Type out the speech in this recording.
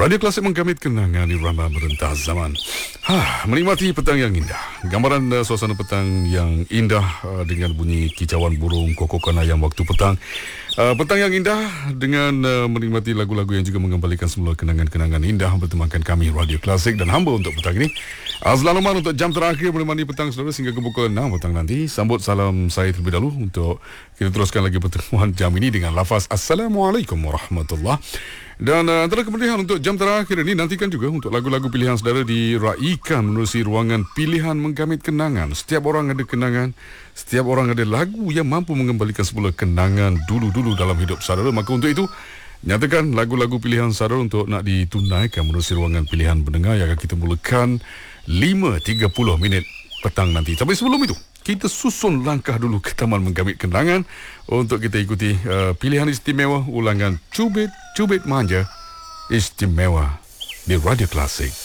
Radio Klasik menggamit kenangan di Irama merentas zaman. Menikmati petang yang indah. Gambaran suasana petang yang indah dengan bunyi kicauan burung kokokana yang waktu petang. Petang yang indah dengan menikmati lagu-lagu yang juga mengembalikan semula kenangan-kenangan indah bertemankan kami Radio Klasik dan hamba untuk petang ini. Azlan Umar untuk jam terakhir menemani petang saudara sehingga ke pukul 6 petang nanti. Sambut salam saya terlebih dahulu untuk kita teruskan lagi pertemuan jam ini dengan lafaz Assalamualaikum warahmatullahi. Dan antara kemeriahan untuk jam terakhir ini nantikan juga untuk lagu-lagu pilihan saudara diraikan menerusi ruangan pilihan menggamit kenangan. Setiap orang ada kenangan, setiap orang ada lagu yang mampu mengembalikan semula kenangan dulu-dulu dalam hidup saudara. Maka untuk itu, nyatakan lagu-lagu pilihan saudara untuk nak ditunaikan menerusi ruangan pilihan pendengar yang akan kita mulakan 5.30 minit petang nanti. Tapi sebelum itu, kita susun langkah dulu ke Taman Menggamit Kenangan untuk kita ikuti pilihan istimewa ulangan Cubit Manja Istimewa di Radio Klasik.